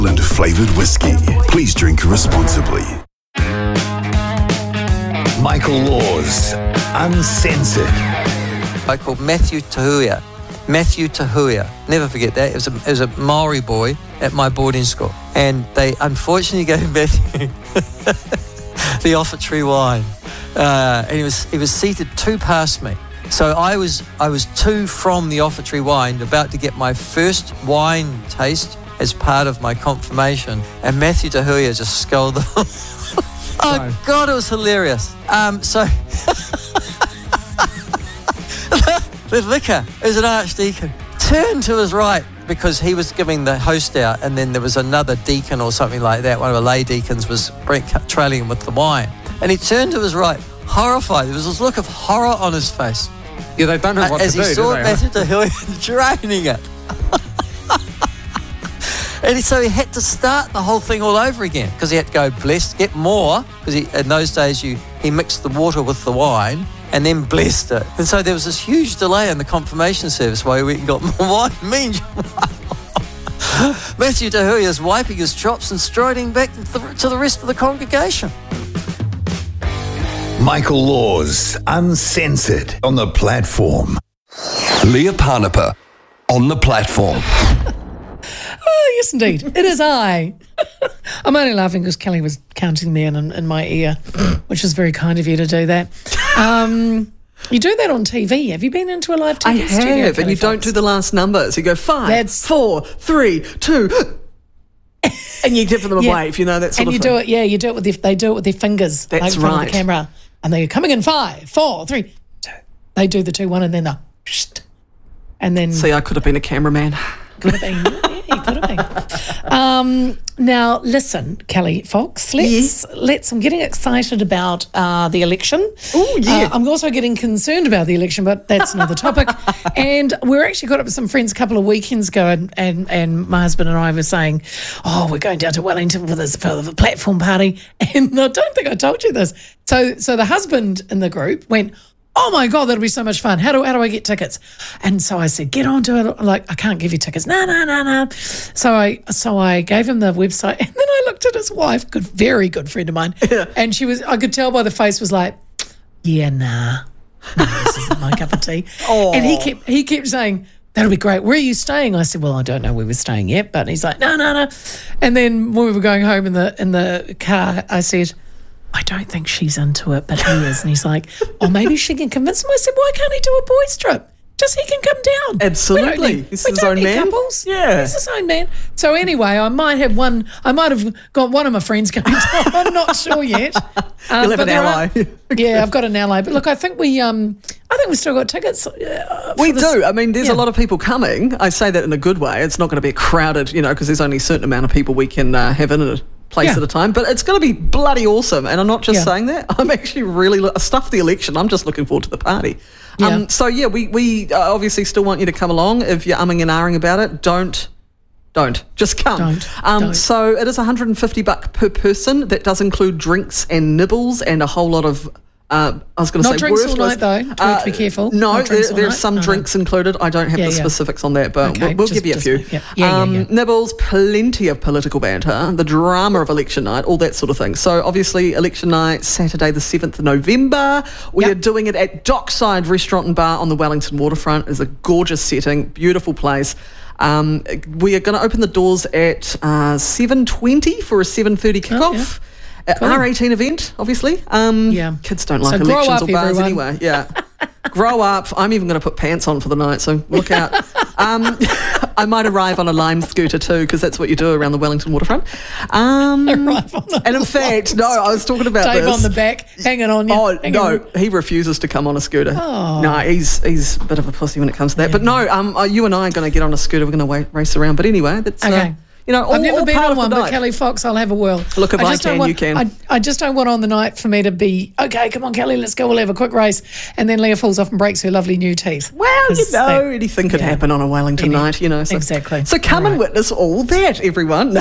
and flavoured whiskey. Please drink responsibly. Michael Laws, Uncensored. I called Matthew Tahuia. Matthew Tahuia. Never forget that. It was a Maori boy at my boarding school. And they unfortunately gave Matthew the offertory wine. And he was seated 2 past me. So I was 2 from the offertory wine, about to get my first wine taste as part of my confirmation. And Matthew Tahuia just scolded them. Oh, God, it was hilarious. So the vicar, as an archdeacon, turned to his right because he was giving the host out, and then there was another deacon or something like that. One of the lay deacons was trailing him with the wine. And he turned to his right, horrified. There was this look of horror on his face. Yeah, they don't know what to do, as he saw Matthew Tahuia drowning it. And so he had to start the whole thing all over again because he had to go blessed, get more, because in those days he mixed the water with the wine and then blessed it. And so there was this huge delay in the confirmation service while we got more wine. Meanwhile, Matthew Tahuia is wiping his chops and striding back to the rest of the congregation. Michael Laws, Uncensored, on the platform. Leah Parnapa on the platform. Oh, yes, indeed. It is I. I'm only laughing because Kelly was counting there in my ear, which is very kind of you to do that. You do that on TV. Have you been into a live TV studio? I have, Kelly and you Fox? don't do the last numbers. You go 5, 4, 3, 2, and you give them a wave, you know, that sort of thing. And you do it, you do it with they do it with their fingers. That's like in front right. of the camera. And they're coming in 5, 4, 3, 2. They do the 2, 1, and then the psht. And then... See, I could have been a cameraman. Could have been. Yeah, you could have been. Now, listen, Kelly Fox, I'm getting excited about the election. Oh, yeah. I'm also getting concerned about the election, but that's another topic. And we're actually got up with some friends a couple of weekends ago, and my husband and I were saying, we're going down to Wellington for the platform party. And I don't think I told you this. So the husband in the group went, oh my God, that'll be so much fun. How do I get tickets? And so I said, get onto it. Like, I can't give you tickets. No. So I gave him the website, and then I looked at his wife, very good friend of mine, and I could tell by the face was like, yeah, nah, this isn't my cup of tea. And he kept saying, that'll be great. Where are you staying? I said, well, I don't know where we're staying yet, but he's like, no. And then when we were going home in the car, I said, I don't think she's into it, but he is. And he's like, maybe she can convince him. I said, why can't he do a boys' trip? Just he can come down. Absolutely. He's his own man. Couples. Yeah. He's his own man. So anyway, I might have got one of my friends going down. I'm not sure yet. You'll have an ally. Yeah, I've got an ally. But look, I think we've still got tickets. We do. I mean, there's a lot of people coming. I say that in a good way. It's not going to be crowded, because there's only a certain amount of people we can have in a place at a time, but it's going to be bloody awesome. And I'm not just saying that. I'm actually really stuff the election. I'm just looking forward to the party. So we obviously still want you to come along. If you're umming and ahhing about it, don't just come. Don't. So it is $150 per person. That does include drinks and nibbles and a whole lot of I was going to say drinks all night though. Do we have to be careful? No, there's some drinks included. I don't have the specifics on that, but we'll give you a few. Nibbles, plenty of political banter, the drama of election night, all that sort of thing. So obviously election night, Saturday the 7th of November. We are doing it at Dockside Restaurant and Bar on the Wellington waterfront. It's a gorgeous setting, beautiful place. We are going to open the doors at 7:20 for a 7:30 kickoff. Cool. R18 event, obviously. Kids don't like elections or bars anyway. Yeah. Grow up. I'm even going to put pants on for the night, so look out. I might arrive on a Lime scooter too, because that's what you do around the Wellington waterfront. And in fact, no, I was talking about Dave this. on the back, hanging on you. Oh, no, he refuses to come on a scooter. Oh. No, he's a bit of a pussy when it comes to that. Yeah. But no, you and I are going to get on a scooter. We're going to race around. But anyway, that's... Okay. I've never been on one, but Kelly Fox, I'll have a whirl. Look, if I can, you can. I just don't want on the night for me to be, okay, come on, Kelly, let's go, we'll have a quick race. And then Leah falls off and breaks her lovely new teeth. Well, anything could happen on a Wellington night, So, exactly. So come and witness all that, everyone.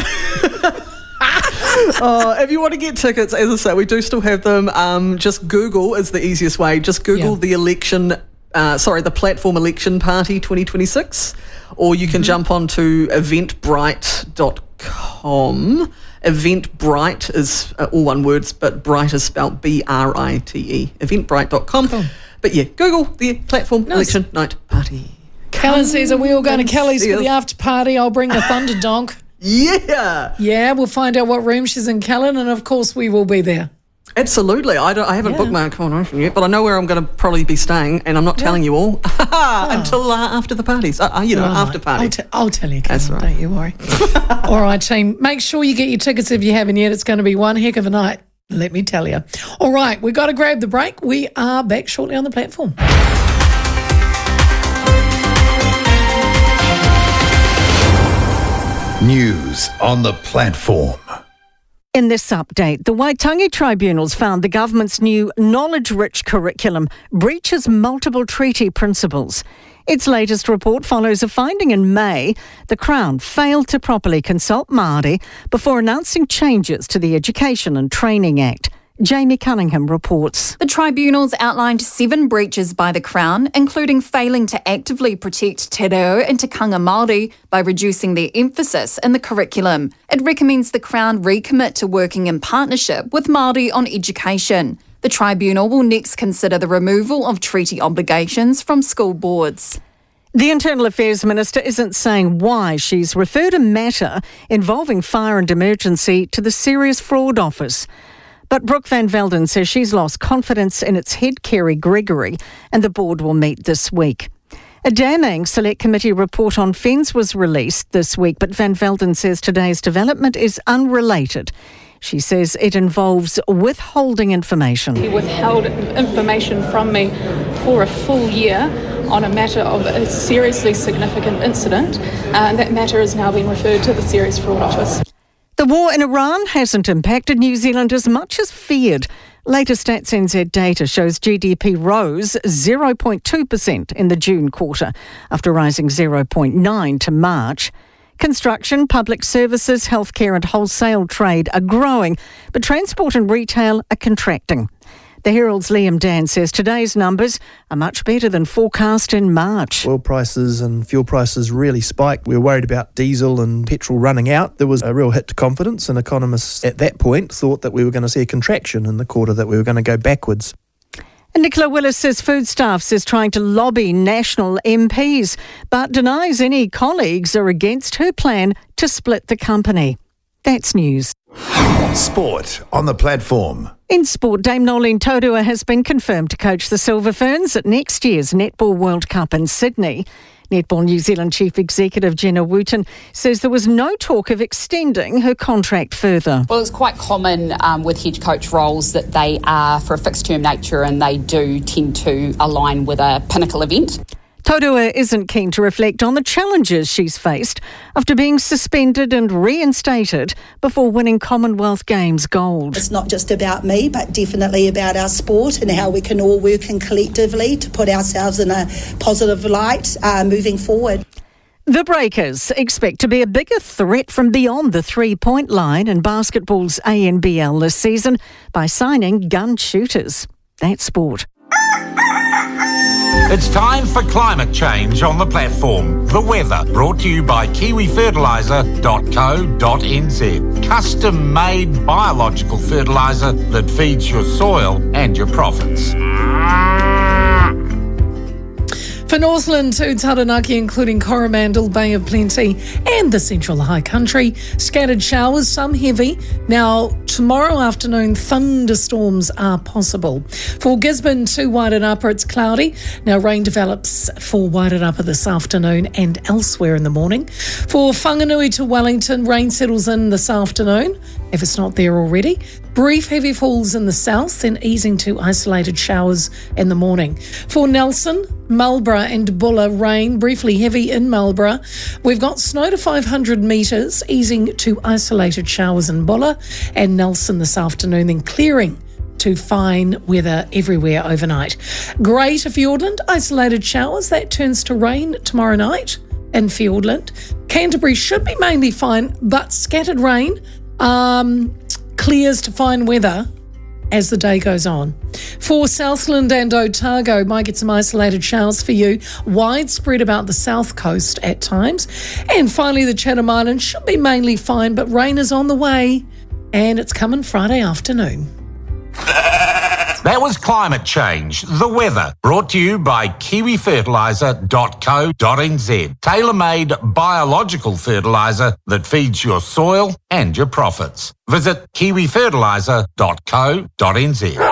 If you want to get tickets, as I say, we do still have them. Just Google is the easiest way. Just Google the election, the platform election party 2026. Or you can jump on to eventbrite.com Eventbrite.com. Eventbrite is all one word, but Bright is spelled Brite. Eventbrite.com. Cool. But yeah, Google the platform election night party. Kellen says, are we all going to Kelly's for the after party? I'll bring the Thunder Donk. Yeah. Yeah, we'll find out what room she's in, Kellen, and of course we will be there. Absolutely. I haven't booked my accommodation yet, but I know where I'm going to probably be staying, and I'm not telling you all until after the parties. After party. I'll tell you, Karen, that's right. Don't you worry. All right, team. Make sure you get your tickets if you haven't yet. It's going to be one heck of a night, let me tell you. All right, we've got to grab the break. We are back shortly on the platform. News on the platform. In this update, the Waitangi Tribunals found the government's new knowledge-rich curriculum breaches multiple treaty principles. Its latest report follows a finding in May the Crown failed to properly consult Māori before announcing changes to the Education and Training Act. Jamie Cunningham reports. The tribunals outlined 7 breaches by the Crown, including failing to actively protect te reo and tikanga Māori by reducing their emphasis in the curriculum. It recommends the Crown recommit to working in partnership with Māori on education. The tribunal will next consider the removal of treaty obligations from school boards. The Internal Affairs Minister isn't saying why she's referred a matter involving fire and emergency to the Serious Fraud Office. But Brooke Van Velden says she's lost confidence in its head, Kerry Gregory, and the board will meet this week. A damning Select Committee report on FENZ was released this week, but Van Velden says today's development is unrelated. She says it involves withholding information. He withheld information from me for a full year on a matter of a seriously significant incident, and that matter has now been referred to the Serious Fraud Office. The war in Iran hasn't impacted New Zealand as much as feared. Latest Stats NZ data shows GDP rose 0.2% in the June quarter, after rising 0.9% to March. Construction, public services, healthcare and wholesale trade are growing, but transport and retail are contracting. The Herald's Liam Dan says today's numbers are much better than forecast in March. Oil prices and fuel prices really spiked. We were worried about diesel and petrol running out. There was a real hit to confidence, and economists at that point thought that we were going to see a contraction in the quarter, that we were going to go backwards. And Nicola Willis says Foodstuffs is trying to lobby national MPs, but denies any colleagues are against her plan to split the company. That's news. Sport on the platform. In sport, Dame Nolene Taurua has been confirmed to coach the Silver Ferns at next year's Netball World Cup in Sydney. Netball New Zealand Chief Executive Jenna Wooten says there was no talk of extending her contract further. Well, it's quite common with head coach roles that they are for a fixed term nature, and they do tend to align with a pinnacle event. Taurua isn't keen to reflect on the challenges she's faced after being suspended and reinstated before winning Commonwealth Games gold. It's not just about me, but definitely about our sport and how we can all work in collectively to put ourselves in a positive light moving forward. The Breakers expect to be a bigger threat from beyond the three-point line in basketball's ANBL this season by signing gun shooters. That's sport. It's time for climate change on the platform. The weather, brought to you by kiwifertiliser.co.nz. Custom-made biological fertiliser that feeds your soil and your profits. For Northland to Taranaki, including Coromandel, Bay of Plenty and the Central High Country, scattered showers, some heavy. Now, tomorrow afternoon, thunderstorms are possible. For Gisborne to Wairarapa, it's cloudy. Now, rain develops for Wairarapa this afternoon and elsewhere in the morning. For Whanganui to Wellington, rain settles in this afternoon, if it's not there already. Brief heavy falls in the south, then easing to isolated showers in the morning. For Nelson, Marlborough and Bulla, rain briefly heavy in Marlborough. We've got snow to 500 metres, easing to isolated showers in Bulla and Nelson this afternoon, then clearing to fine weather everywhere overnight. Great Fiordland, isolated showers, that turns to rain tomorrow night in Fiordland. Canterbury should be mainly fine, but scattered rain clears to fine weather as the day goes on. For Southland and Otago, might get some isolated showers for you, widespread about the south coast at times. And finally, the Chatham Islands should be mainly fine, but rain is on the way, and it's coming Friday afternoon. That was Climate Change, the weather, brought to you by kiwifertiliser.co.nz. Tailor-made biological fertiliser that feeds your soil and your profits. Visit kiwifertiliser.co.nz.